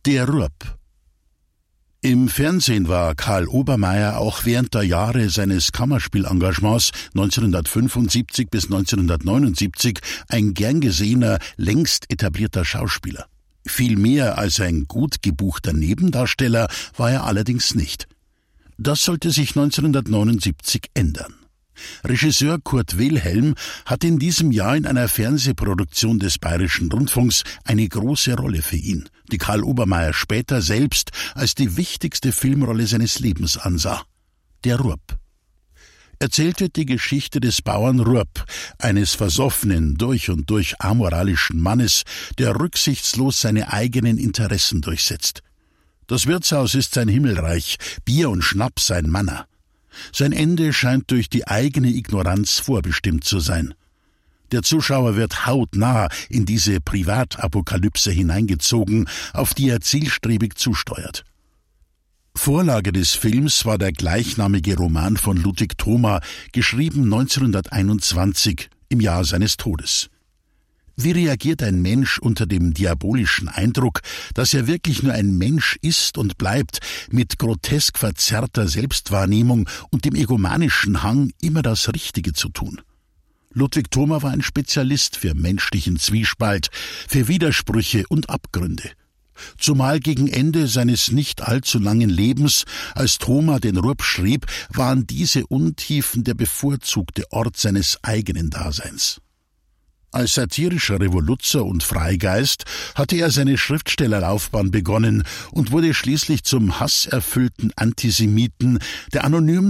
Der Rupp. Im Fernsehen war Karl Obermayr auch während der Jahre seines Kammerspielengagements 1975 bis 1979 ein gern gesehener, längst etablierter Schauspieler. Viel mehr als ein gut gebuchter Nebendarsteller war er allerdings nicht. Das sollte sich 1979 ändern. Regisseur Kurt Wilhelm hat in diesem Jahr in einer Fernsehproduktion des Bayerischen Rundfunks eine große Rolle für ihn, die Karl Obermayr später selbst als die wichtigste Filmrolle seines Lebens ansah. Der Rupp. Erzählte die Geschichte des Bauern Rupp, eines versoffenen, durch und durch amoralischen Mannes, der rücksichtslos seine eigenen Interessen durchsetzt. Das Wirtshaus ist sein Himmelreich, Bier und Schnaps sein Manna. Sein Ende scheint durch die eigene Ignoranz vorbestimmt zu sein. Der Zuschauer wird hautnah in diese Privatapokalypse hineingezogen, auf die er zielstrebig zusteuert. Vorlage des Films war der gleichnamige Roman von Ludwig Thoma, geschrieben 1921, im Jahr seines Todes. Wie reagiert ein Mensch unter dem diabolischen Eindruck, dass er wirklich nur ein Mensch ist und bleibt, mit grotesk verzerrter Selbstwahrnehmung und dem egomanischen Hang, immer das Richtige zu tun? Ludwig Thoma war ein Spezialist für menschlichen Zwiespalt, für Widersprüche und Abgründe. Zumal gegen Ende seines nicht allzu langen Lebens, als Thoma den Rupp schrieb, waren diese Untiefen der bevorzugte Ort seines eigenen Daseins. Als satirischer Revoluzer und Freigeist hatte er seine Schriftstellerlaufbahn begonnen und wurde schließlich zum hasserfüllten Antisemiten, der anonym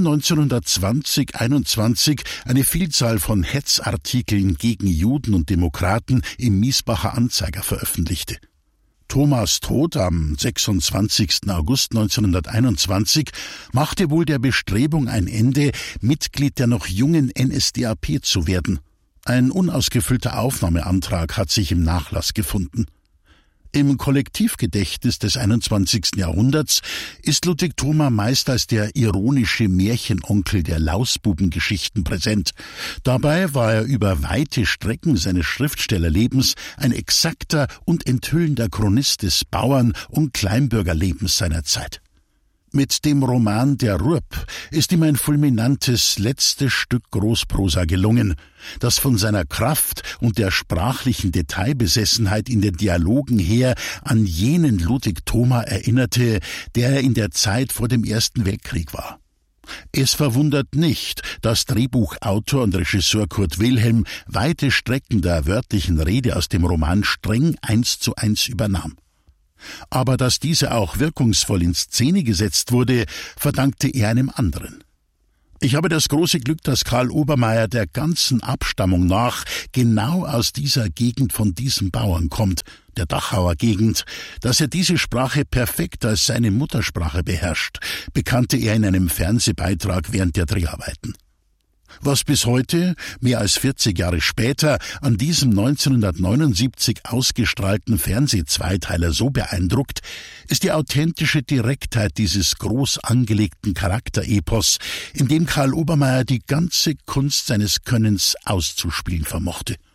1920/21 eine Vielzahl von Hetzartikeln gegen Juden und Demokraten im Miesbacher Anzeiger veröffentlichte. Thomas Tod am 26. August 1921 machte wohl der Bestrebung ein Ende, Mitglied der noch jungen NSDAP zu werden. Ein unausgefüllter Aufnahmeantrag hat sich im Nachlass gefunden. Im Kollektivgedächtnis des 21. Jahrhunderts ist Ludwig Thoma meist als der ironische Märchenonkel der Lausbubengeschichten präsent. Dabei war er über weite Strecken seines Schriftstellerlebens ein exakter und enthüllender Chronist des Bauern- und Kleinbürgerlebens seiner Zeit. Mit dem Roman Der Rupp ist ihm ein fulminantes letztes Stück Großprosa gelungen, das von seiner Kraft und der sprachlichen Detailbesessenheit in den Dialogen her an jenen Ludwig Thoma erinnerte, der er in der Zeit vor dem Ersten Weltkrieg war. Es verwundert nicht, dass Drehbuchautor und Regisseur Kurt Wilhelm weite Strecken der wörtlichen Rede aus dem Roman streng 1:1 übernahm. Aber dass diese auch wirkungsvoll in Szene gesetzt wurde, verdankte er einem anderen. Ich habe das große Glück, dass Karl Obermayr der ganzen Abstammung nach genau aus dieser Gegend von diesem Bauern kommt, der Dachauer Gegend, dass er diese Sprache perfekt als seine Muttersprache beherrscht, bekannte er in einem Fernsehbeitrag während der Dreharbeiten. Was bis heute, mehr als 40 Jahre später, an diesem 1979 ausgestrahlten Fernsehzweiteiler so beeindruckt, ist die authentische Direktheit dieses groß angelegten Charakterepos, in dem Karl Obermayr die ganze Kunst seines Könnens auszuspielen vermochte.